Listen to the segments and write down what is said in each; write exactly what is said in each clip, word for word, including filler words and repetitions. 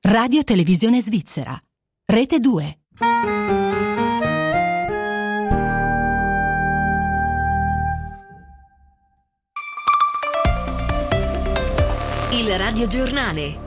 Radio Televisione Svizzera. Rete due. Il radiogiornale.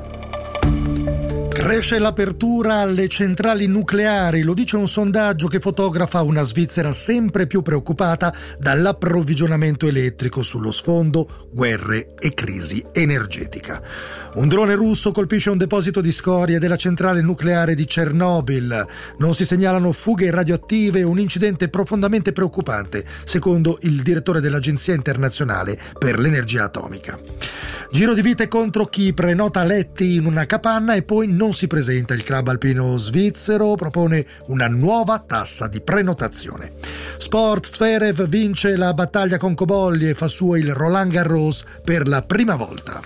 Cresce l'apertura alle centrali nucleari, lo dice un sondaggio che fotografa una Svizzera sempre più preoccupata dall'approvvigionamento elettrico, sullo sfondo guerre e crisi energetica. Un drone russo colpisce un deposito di scorie della centrale nucleare di Chernobyl. Non si segnalano fughe radioattive, un incidente profondamente preoccupante, secondo il direttore dell'Agenzia internazionale per l'energia atomica. Giro di vite contro chi prenota letti in una capanna e poi non si presenta. Il club alpino svizzero propone una nuova tassa di prenotazione. Sport, Zverev vince la battaglia con Cobolli e fa suo il Roland Garros per la prima volta.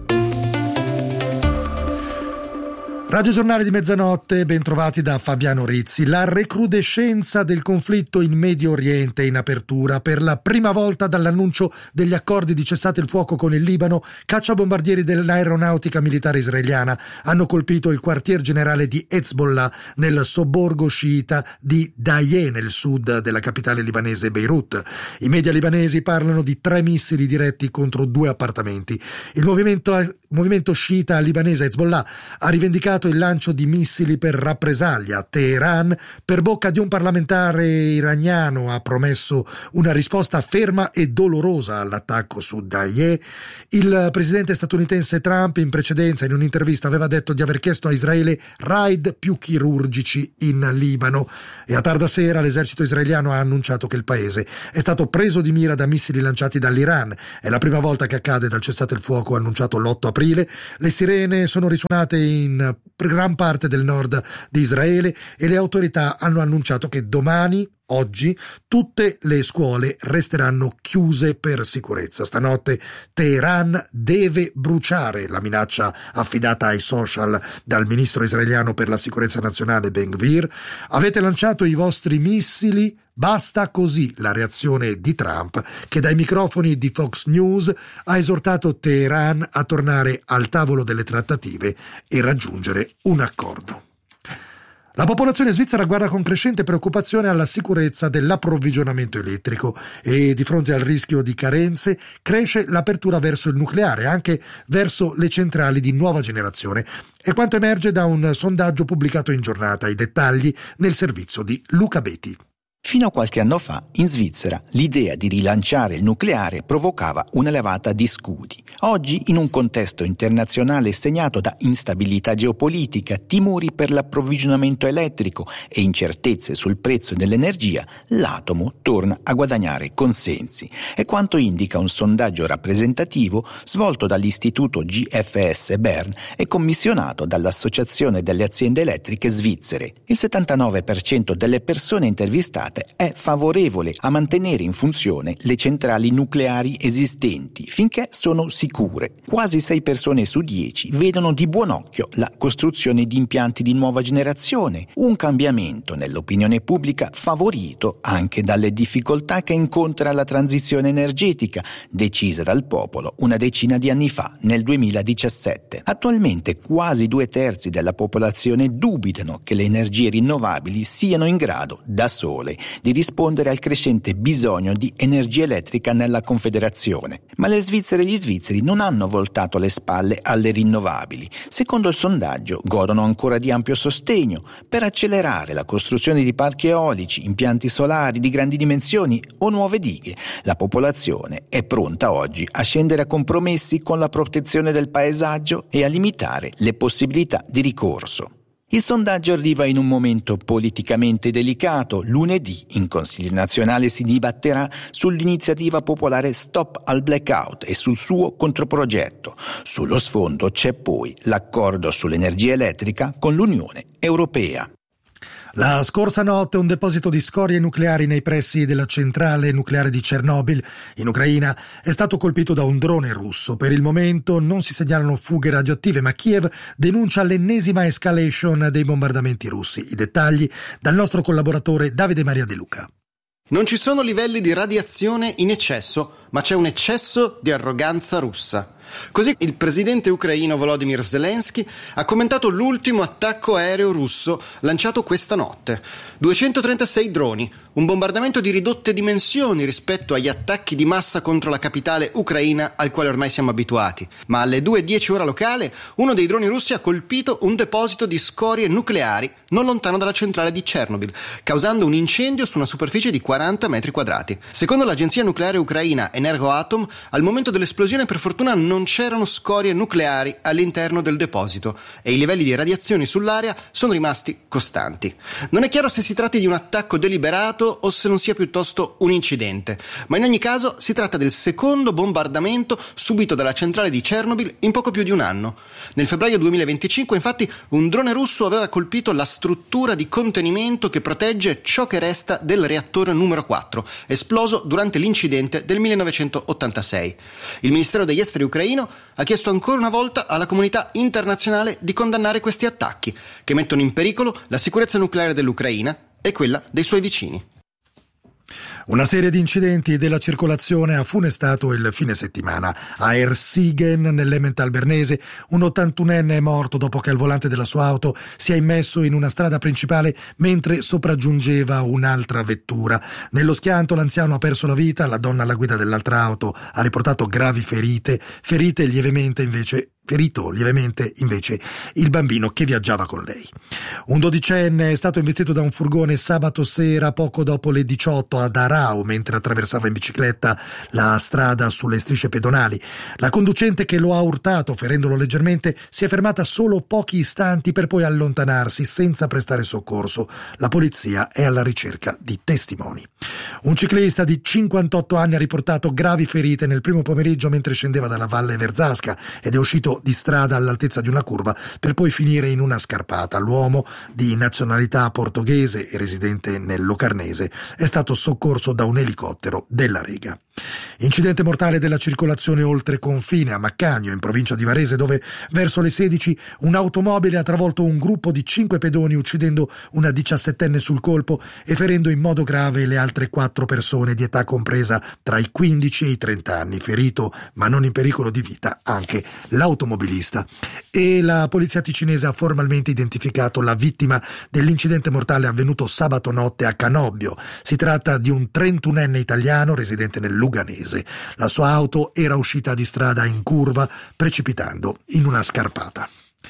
Radio Giornale di mezzanotte, ben trovati da Fabiano Rizzi. La recrudescenza del conflitto in Medio Oriente in apertura. Per la prima volta dall'annuncio degli accordi di cessate il fuoco con il Libano, cacciabombardieri dell'aeronautica militare israeliana hanno colpito il quartier generale di Hezbollah nel sobborgo sciita di Dahieh, nel sud della capitale libanese Beirut. I media libanesi parlano di tre missili diretti contro due appartamenti. Il movimento, il movimento sciita libanese Hezbollah ha rivendicato il lancio di missili per rappresaglia. Teheran, per bocca di un parlamentare iraniano, ha promesso una risposta ferma e dolorosa all'attacco su Dahieh. Il presidente statunitense Trump in precedenza in un'intervista aveva detto di aver chiesto a Israele raid più chirurgici in Libano, e a tarda sera l'esercito israeliano ha annunciato che il paese è stato preso di mira da missili lanciati dall'Iran. È la prima volta che accade dal cessate il fuoco annunciato l'otto aprile. Le sirene sono risuonate in gran parte del nord di Israele e le autorità hanno annunciato che domani, oggi, tutte le scuole resteranno chiuse per sicurezza. Stanotte Teheran deve bruciare, la minaccia affidata ai social dal ministro israeliano per la sicurezza nazionale Ben Gvir. Avete lanciato i vostri missili? Basta così, la reazione di Trump, che dai microfoni di Fox News ha esortato Teheran a tornare al tavolo delle trattative e raggiungere un accordo. La popolazione svizzera guarda con crescente preoccupazione alla sicurezza dell'approvvigionamento elettrico e di fronte al rischio di carenze cresce l'apertura verso il nucleare, anche verso le centrali di nuova generazione. È quanto emerge da un sondaggio pubblicato in giornata. I dettagli nel servizio di Luca Betti. Fino a qualche anno fa, in Svizzera, l'idea di rilanciare il nucleare provocava un'elevata di scudi. Oggi, in un contesto internazionale segnato da instabilità geopolitica, timori per l'approvvigionamento elettrico e incertezze sul prezzo dell'energia, l'atomo torna a guadagnare consensi. È quanto indica un sondaggio rappresentativo svolto dall'istituto G F S Bern e commissionato dall'Associazione delle aziende elettriche svizzere. Il settantanove per cento delle persone intervistate è favorevole a mantenere in funzione le centrali nucleari esistenti finché sono sicure. Quasi sei persone su dieci vedono di buon occhio la costruzione di impianti di nuova generazione, un cambiamento nell'opinione pubblica favorito anche dalle difficoltà che incontra la transizione energetica decisa dal popolo una decina di anni fa, nel duemiladiciassette. Attualmente quasi due terzi della popolazione dubitano che le energie rinnovabili siano in grado, da sole, di rispondere al crescente bisogno di energia elettrica nella Confederazione. Ma le svizzere e gli svizzeri non hanno voltato le spalle alle rinnovabili. Secondo il sondaggio godono ancora di ampio sostegno per accelerare la costruzione di parchi eolici, impianti solari di grandi dimensioni o nuove dighe. La popolazione è pronta oggi a scendere a compromessi con la protezione del paesaggio e a limitare le possibilità di ricorso. Il sondaggio arriva in un momento politicamente delicato. Lunedì in Consiglio nazionale si dibatterà sull'iniziativa popolare Stop al Blackout e sul suo controprogetto. Sullo sfondo c'è poi l'accordo sull'energia elettrica con l'Unione Europea. La scorsa notte un deposito di scorie nucleari nei pressi della centrale nucleare di Chernobyl, in Ucraina, è stato colpito da un drone russo. Per il momento non si segnalano fughe radioattive, ma Kiev denuncia l'ennesima escalation dei bombardamenti russi. I dettagli dal nostro collaboratore Davide Maria De Luca. Non ci sono livelli di radiazione in eccesso, ma c'è un eccesso di arroganza russa. Così il presidente ucraino Volodymyr Zelensky ha commentato l'ultimo attacco aereo russo lanciato questa notte. duecentotrentasei droni, un bombardamento di ridotte dimensioni rispetto agli attacchi di massa contro la capitale ucraina al quale ormai siamo abituati. Ma alle due e dieci ora locale, uno dei droni russi ha colpito un deposito di scorie nucleari non lontano dalla centrale di Chernobyl, causando un incendio su una superficie di quaranta metri quadrati. Secondo l'agenzia nucleare ucraina Energoatom, al momento dell'esplosione per fortuna non c'erano scorie nucleari all'interno del deposito e i livelli di radiazioni sull'area sono rimasti costanti. Non è chiaro se si tratti di un attacco deliberato o se non sia piuttosto un incidente, ma in ogni caso si tratta del secondo bombardamento subito dalla centrale di Chernobyl in poco più di un anno. Nel febbraio duemilaventicinque, infatti, un drone russo aveva colpito la struttura di contenimento che protegge ciò che resta del reattore numero quattro, esploso durante l'incidente del millenovecentottantasei. Il Ministero degli Esteri ucraino ha chiesto ancora una volta alla comunità internazionale di condannare questi attacchi, che mettono in pericolo la sicurezza nucleare dell'Ucraina e quella dei suoi vicini. Una serie di incidenti della circolazione ha funestato il fine settimana. A Ersigen, nell'Emmental bernese, un ottantunenne è morto dopo che al volante della sua auto si è immesso in una strada principale mentre sopraggiungeva un'altra vettura. Nello schianto l'anziano ha perso la vita, la donna alla guida dell'altra auto ha riportato gravi ferite, ferite lievemente invece ferito lievemente invece il bambino che viaggiava con lei. Un dodicenne è stato investito da un furgone sabato sera poco dopo le diciotto ad Arau mentre attraversava in bicicletta la strada sulle strisce pedonali. La conducente che lo ha urtato ferendolo leggermente si è fermata solo pochi istanti per poi allontanarsi senza prestare soccorso. La polizia è alla ricerca di testimoni. Un ciclista di cinquantotto anni ha riportato gravi ferite nel primo pomeriggio mentre scendeva dalla Valle Verzasca ed è uscito di strada all'altezza di una curva per poi finire in una scarpata. L'uomo, di nazionalità portoghese e residente nel Locarnese, è stato soccorso da un elicottero della Rega. Incidente mortale della circolazione oltre confine a Maccagno, in provincia di Varese, dove verso le sedici un'automobile ha travolto un gruppo di cinque pedoni uccidendo una diciassettenne sul colpo e ferendo in modo grave le altre quattro persone di età compresa tra i quindici e i trenta anni. Ferito, ma non in pericolo di vita, anche l'automobilista. E la polizia ticinese ha formalmente identificato la vittima dell'incidente mortale avvenuto sabato notte a Canobbio. Si tratta di un trentunenne italiano residente nel Luganese. La sua auto era uscita di strada in curva, precipitando in una scarpata.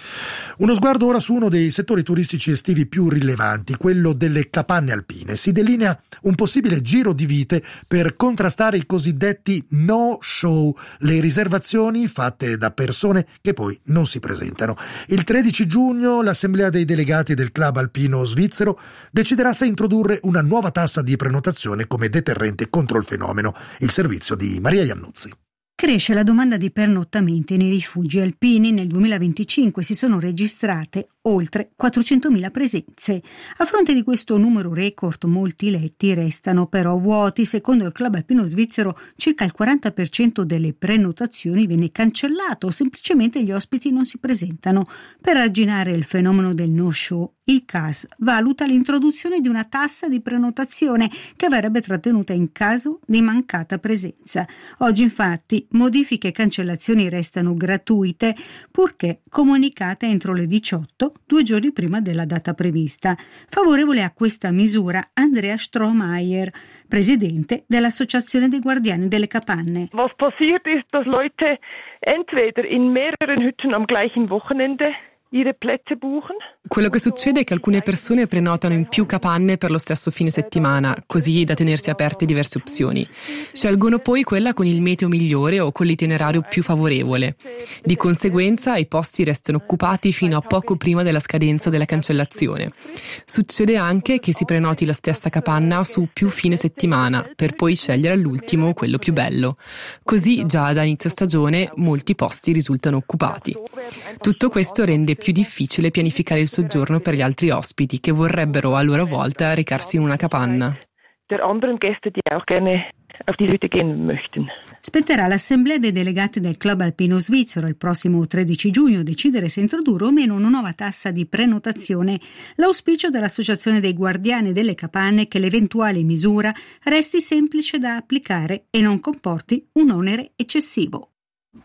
Uno sguardo ora su uno dei settori turistici estivi più rilevanti, quello delle capanne alpine. Si delinea un possibile giro di vite per contrastare i cosiddetti no-show, le riservazioni fatte da persone che poi non si presentano. Il tredici giugno l'Assemblea dei delegati del Club Alpino Svizzero deciderà se introdurre una nuova tassa di prenotazione come deterrente contro il fenomeno. Il servizio di Maria Iannuzzi. Cresce la domanda di pernottamenti nei rifugi alpini. Nel duemilaventicinque si sono registrate oltre quattrocentomila presenze. A fronte di questo numero record, molti letti restano però vuoti. Secondo il Club Alpino Svizzero, circa il quaranta per cento delle prenotazioni viene cancellato o semplicemente gli ospiti non si presentano. Per arginare il fenomeno del no-show, il C A S valuta l'introduzione di una tassa di prenotazione che verrebbe trattenuta in caso di mancata presenza. Oggi infatti modifiche e cancellazioni restano gratuite purché comunicate entro le diciotto, due giorni prima della data prevista. Favorevole a questa misura Andrea Strohmeier, presidente dell'Associazione dei Guardiani delle Capanne. Was passiert ist, dass Leute entweder in mehreren Hütten am gleichen Wochenende ihre Plätze buchen. Quello che succede è che alcune persone prenotano in più capanne per lo stesso fine settimana, così da tenersi aperte diverse opzioni. Scelgono poi quella con il meteo migliore o con l'itinerario più favorevole. Di conseguenza i posti restano occupati fino a poco prima della scadenza della cancellazione. Succede anche che si prenoti la stessa capanna su più fine settimana, per poi scegliere all'ultimo quello più bello. Così già da inizio stagione molti posti risultano occupati. Tutto questo rende più difficile pianificare il soggiorno per gli altri ospiti che vorrebbero a loro volta recarsi in una capanna. Der anderen Gäste, die auch gerne auf die Hütte gehen möchten. Spetterà all'Assemblea dei delegati del Club Alpino Svizzero il prossimo tredici giugno decidere se introdurre o meno una nuova tassa di prenotazione. L'auspicio dell'Associazione dei Guardiani delle Capanne è che l'eventuale misura resti semplice da applicare e non comporti un onere eccessivo.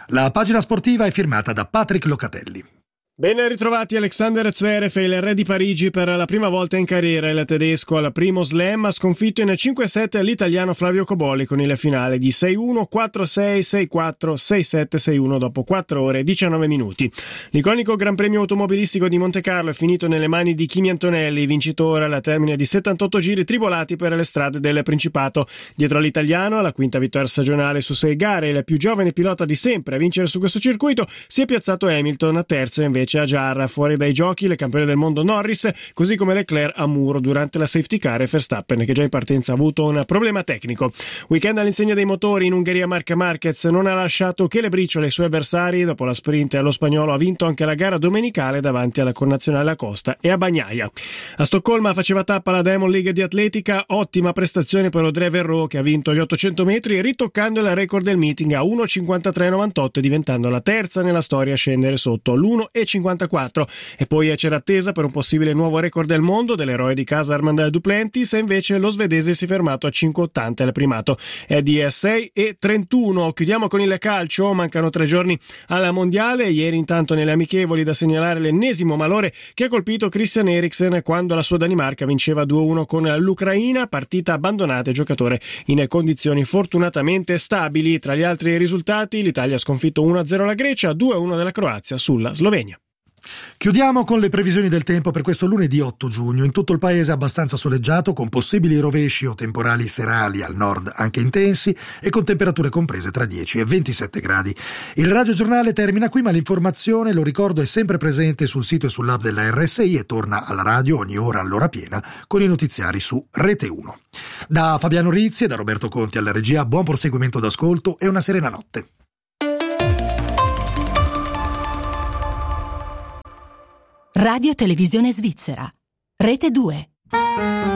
La pagina sportiva è firmata da Patrick Locatelli. Ben ritrovati. Alexander Zverev, il re di Parigi, per la prima volta in carriera il tedesco al primo slam ha sconfitto in cinque set l'italiano Flavio Cobolli con il finale di sei uno, quattro sei, sei quattro, sei sette, sei uno dopo quattro ore e diciannove minuti. L'iconico Gran Premio automobilistico di Montecarlo è finito nelle mani di Kimi Antonelli, vincitore alla termine di settantotto giri tribolati per le strade del Principato. Dietro all'italiano, alla quinta vittoria stagionale su sei gare, il più giovane pilota di sempre a vincere su questo circuito, si è piazzato Hamilton, a terzo invece a Jarra. Fuori dai giochi il campione del mondo Norris, così come Leclerc a muro durante la safety car e Verstappen, che già in partenza ha avuto un problema tecnico. Weekend all'insegna dei motori in Ungheria. Marc Marquez non ha lasciato che le briciole ai suoi avversari. Dopo la sprint allo spagnolo ha vinto anche la gara domenicale davanti alla connazionale Acosta e a Bagnaia. A Stoccolma faceva tappa la Diamond League di atletica, ottima prestazione per Audrey Verreau, che ha vinto gli ottocento metri ritoccando il record del meeting a uno cinquantatré novantotto, diventando la terza nella storia a scendere sotto l'uno cinquantaquattro. E poi c'era attesa per un possibile nuovo record del mondo dell'eroe di casa Armand Duplantis, e invece lo svedese si è fermato a cinque ottanta, il primato è di sei e trentuno. Chiudiamo con il calcio, mancano tre giorni alla mondiale. Ieri intanto nelle amichevoli da segnalare l'ennesimo malore che ha colpito Christian Eriksen quando la sua Danimarca vinceva due uno con l'Ucraina, partita abbandonata e giocatore in condizioni fortunatamente stabili. Tra gli altri risultati l'Italia ha sconfitto uno a zero la Grecia, due a uno della Croazia sulla Slovenia. Chiudiamo con le previsioni del tempo per questo lunedì otto giugno. In tutto il paese abbastanza soleggiato, con possibili rovesci o temporali serali al nord anche intensi e con temperature comprese tra dieci e ventisette gradi. Il radiogiornale termina qui, ma l'informazione, lo ricordo, è sempre presente sul sito e sull'app della R S I e torna alla radio ogni ora all'ora piena con i notiziari su Rete uno. Da Fabiano Rizzi e da Roberto Conti alla regia, buon proseguimento d'ascolto e una serena notte. Radio Televisione Svizzera, Rete due.